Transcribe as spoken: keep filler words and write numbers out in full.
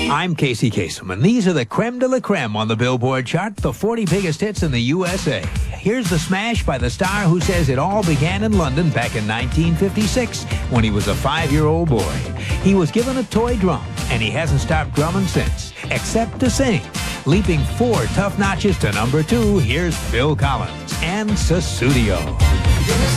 I'm Casey Kasem, and these are the creme de la creme on the Billboard chart, the forty biggest hits in the U S A. Here's the smash by the star who says it all began in London back in nineteen fifty-six when he was a five-year-old boy. He was given a toy drum, and he hasn't stopped drumming since, except to sing. Leaping four tough notches to number two, here's Phil Collins and Sussudio.